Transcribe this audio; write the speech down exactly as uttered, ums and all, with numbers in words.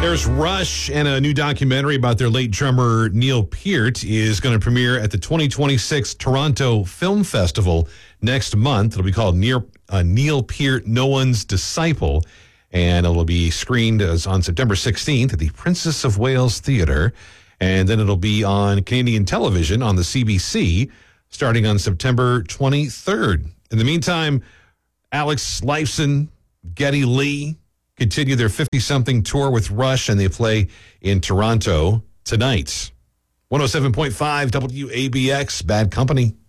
There's Rush, and a new documentary about their late drummer Neil Peart is going to premiere at the twenty twenty-six Toronto Film Festival next month. It'll be called Neil, uh, Neil Peart, No One's Disciple, and it'll be screened as on September sixteenth at the Princess of Wales Theatre, and then it'll be on Canadian television on the C B C starting on September twenty-third. In the meantime, Alex Lifeson, Geddy Lee continue their fifty-something tour with Rush, and they play in Toronto tonight. one oh seven point five W A B X, Bad Company.